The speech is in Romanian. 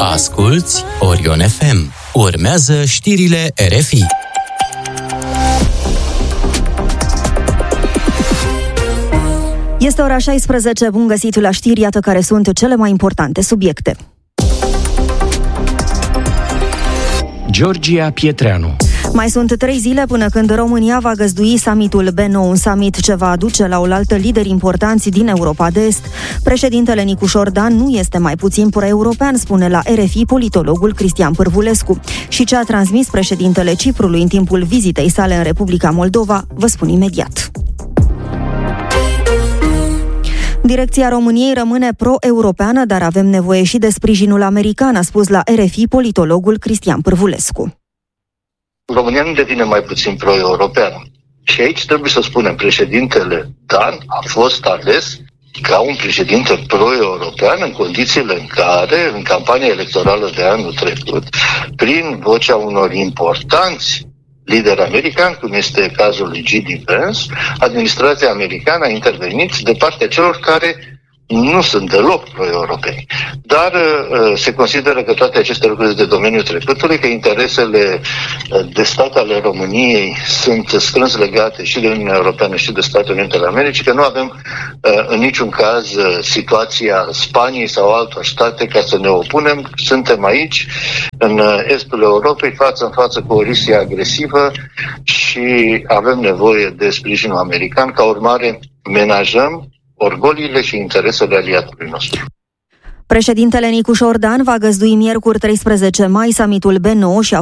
Asculți Orion FM. Urmează știrile RFI. Este ora 16, bun găsit la știri, iată care sunt cele mai importante subiecte. Georgia Pietreanu. Mai sunt 3 zile până când România va găzdui summitul B9, un summit ce va aduce la oaltă lideri importanți din Europa de Est. Președintele Nicușor Dan nu este mai puțin pro-european, spune la RFI politologul Cristian Pârvulescu. Și ce a transmis președintele Ciprului în timpul vizitei sale în Republica Moldova, vă spun imediat. Direcția României rămâne pro-europeană, dar avem nevoie și de sprijinul american, a spus la RFI politologul Cristian Pârvulescu. România nu devine mai puțin pro-europeană. Și aici trebuie să spunem, președintele Dan a fost ales ca un președinte pro-european în condițiile în care, în campania electorală de anul trecut, prin vocea unor importanți lideri americani, cum este cazul lui J.D. Vance, administrația americană a intervenit de partea celor care nu sunt deloc pro-europeni. Dar se consideră că toate aceste lucruri sunt de domeniul trecutului, că interesele de stat ale României sunt strâns legate și de Uniunea Europeană și de Statele Unite ale Americii, că nu avem în niciun caz situația Spaniei sau altor state ca să ne opunem. Suntem aici, în estul Europei, față în față cu o Rusie agresivă și avem nevoie de sprijinul american. Ca urmare, menajăm orgoliile și interesele aliatului nostru. Președintele Nicușor Dan va găzdui miercuri 13 mai summitul B9 și a